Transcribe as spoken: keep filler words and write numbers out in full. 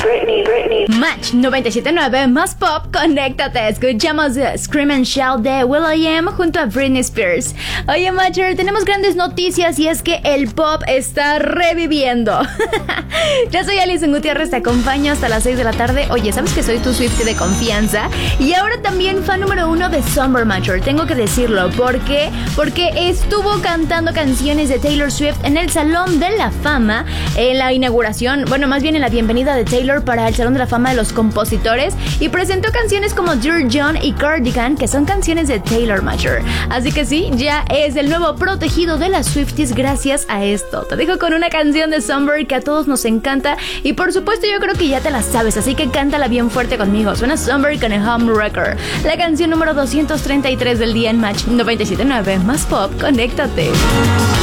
Britney, Britney. Match noventa y siete punto nueve más pop, conéctate. Escuchamos Scream and Shout de will.i.am junto a Britney Spears. Oye, Matcher, tenemos grandes noticias y es que el pop está reviviendo. Ya soy Alison Gutiérrez, te acompaño hasta las seis de la tarde. Oye, ¿sabes que soy tu Swiftie de confianza? Y ahora también fan número uno de Summer, Matcher. Tengo que decirlo. ¿Por qué? Porque estuvo cantando canciones de Taylor Swift en el Salón de la Fama, en la inauguración, bueno, más bien en la bienvenida de Taylor para el Salón de la Fama de los Compositores, y presentó canciones como Dear John y Cardigan, que son canciones de Taylor, Matcher. Así que sí, ya es el nuevo protegido de las Swifties gracias a esto. Te dejo con una canción de Summer que a todos nos encanta y por supuesto yo creo que ya te la sabes, así que cántala bien fuerte conmigo. Suena Summer con el Homewrecker, la canción número doscientos treinta y tres del día en Match noventa y siete punto nueve más pop, conéctate.